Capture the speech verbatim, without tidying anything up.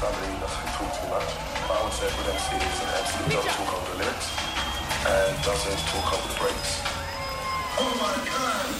family doesn't talk too much. But I would say with M C is an M C who doesn't talk over the lyrics and doesn't talk over the breaks. Oh my God!